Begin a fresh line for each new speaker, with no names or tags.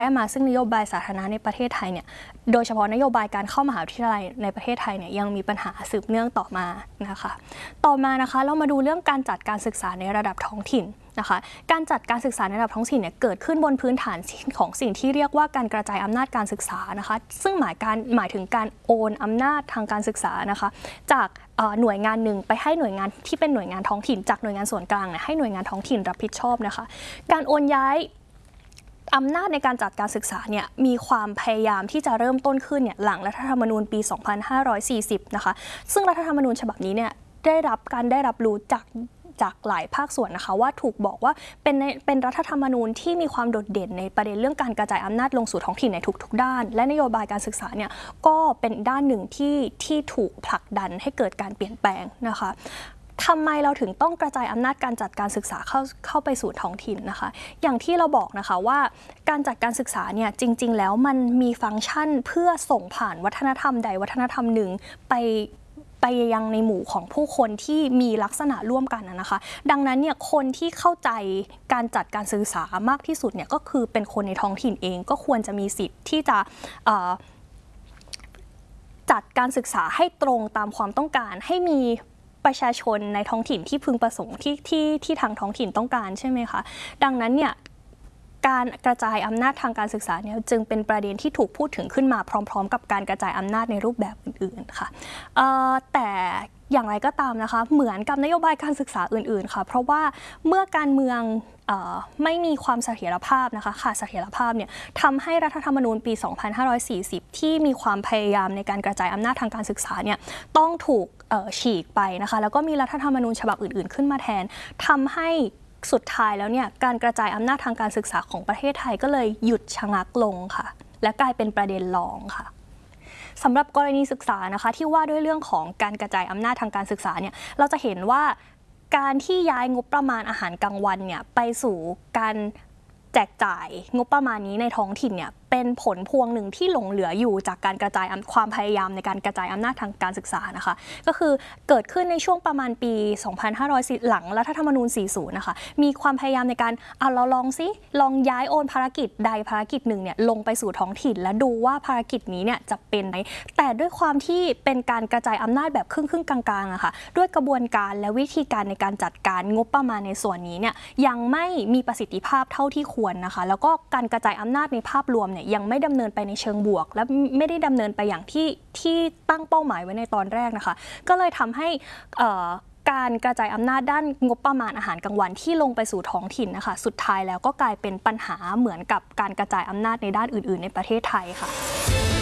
ได้มาซึ่งนโยบายสาธารณะในประเทศไทยเนี่ยโดยเฉพาะนโยบายการเข้ามหาวิทยาลัยในประเทศไทยเนี่ยยังมีปัญหาสืบเนื่องต่อมานะคะเรามาดูเรื่องการจัดการศึกษาในระดับท้องถิ่นนะคะการจัดการศึกษาในระดับท้องถิ่นเนี่ยเกิดขึ้นบนพื้นฐานของสิ่งที่เรียกว่าการกระจายอำนาจการศึกษานะคะซึ่งหมายถึงการโอนอำนาจทางการศึกษานะคะจากหน่วยงานหนึ่งไปให้หน่วยงานที่เป็นหน่วยงานท้องถิ่นจากหน่วยงานส่วนกลางให้หน่วยงานท้องถิ่นรับผิดชอบนะคะการโอนย้ายอำนาจในการจัดการศึกษาเนี่ยมีความพยายามที่จะเริ่มต้นขึ้นเนี่ยหลังรัฐธรรมนูญปี 2540 นะคะซึ่งรัฐธรรมนูญฉบับนี้เนี่ยได้รับรู้จากหลายภาคส่วนนะคะว่าถูกบอกว่าเป็นรัฐธรรมนูญที่มีความโดดเด่นในประเด็นเรื่องการกระจายอำนาจลงสู่ท้องถิ่นในทุกๆด้านและนโยบายการศึกษาเนี่ยก็เป็นด้านหนึ่งที่ถูกผลักดันให้เกิดการเปลี่ยนแปลงนะคะทำไมเราถึงต้องกระจายอำนาจการจัดการศึกษาเข้าไปสู่ท้องถิ่นนะคะอย่างที่เราบอกนะคะว่าการจัดการศึกษาเนี่ยจริงๆแล้วมันมีฟังก์ชันเพื่อส่งผ่านวัฒนธรรมใดวัฒนธรรมหนึ่งไปยังในหมู่ของผู้คนที่มีลักษณะร่วมกันนะคะดังนั้นเนี่ยคนที่เข้าใจการจัดการศึกษามากที่สุดเนี่ยก็คือเป็นคนในท้องถิ่นเองก็ควรจะมีสิทธิ์ที่จะจัดการศึกษาให้ตรงตามความต้องการให้มีประชาชนในท้องถิ่นที่พึงประสงค์ที่ทางท้องถิ่นต้องการใช่ไหมคะดังนั้นเนี่ยการกระจายอำนาจทางการศึกษาเนี่ยจึงเป็นประเด็นที่ถูกพูดถึงขึ้นมาพร้อมๆกับการกระจายอำนาจในรูปแบบอื่นๆค่ะแต่อย่างไรก็ตามนะคะเหมือนกับนโยบายการศึกษาอื่นๆค่ะเพราะว่าเมื่อการเมืองไม่มีความเสถียรภาพนะคะขาดเสถียรภาพเนี่ยทำให้รัฐธรรมนูญปี 2540 ที่มีความพยายามในการกระจายอำนาจทางการศึกษาเนี่ยต้องถูกฉีกไปนะคะแล้วก็มีรัฐธรรมนูญฉบับอื่นๆขึ้นมาแทนทำให้สุดท้ายแล้วเนี่ยการกระจายอำนาจทางการศึกษาของประเทศไทยก็เลยหยุดชะงักลงค่ะและกลายเป็นประเด็นรองค่ะสำหรับกรณีศึกษานะคะที่ว่าด้วยเรื่องของการกระจายอำนาจทางการศึกษาเนี่ยเราจะเห็นว่าการที่ย้ายงบประมาณอาหารกลางวันเนี่ยไปสู่การแจกจ่ายงบประมาณนี้ในท้องถิ่นเนี่ยเป็นผลพวงหนึ่งที่หลงเหลืออยู่จากการกระจายความพยายามในการกระจายอำนาจทางการศึกษานะคะก็คือเกิดขึ้นในช่วงประมาณปี 2500 หลังรัฐธรรมนูญ 40 นะคะมีความพยายามในการเราลองย้ายโอนภารกิจใดภารกิจหนึ่งเนี่ยลงไปสู่ท้องถิ่นและดูว่าภารกิจนี้เนี่ยจะเป็นไหมแต่ด้วยความที่เป็นการกระจายอำนาจแบบครึ่งกลางๆอะค่ะด้วยกระบวนการและวิธีการในการจัดการงบประมาณในส่วนนี้เนี่ยยังไม่มีประสิทธิภาพเท่าที่ควรนะคะแล้วก็การกระจายอำนาจในภาพรวมเนี่ยยังไม่ดำเนินไปในเชิงบวกและไม่ได้ดำเนินไปอย่างที่ตั้งเป้าหมายไว้ในตอนแรกนะคะก็เลยทำให้การกระจายอำนาจด้านงบประมาณอาหารกลางวันที่ลงไปสู่ท้องถิ่นนะคะสุดท้ายแล้วก็กลายเป็นปัญหาเหมือนกับการกระจายอำนาจในด้านอื่นๆในประเทศไทยค่ะ